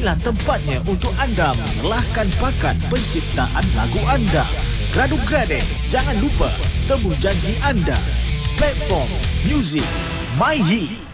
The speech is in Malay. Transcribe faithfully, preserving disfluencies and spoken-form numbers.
inilah tempatnya untuk anda mengelahkan bakat penciptaan lagu anda. Gradu Gradek, jangan lupa temu janji anda. Platform Music My Hit.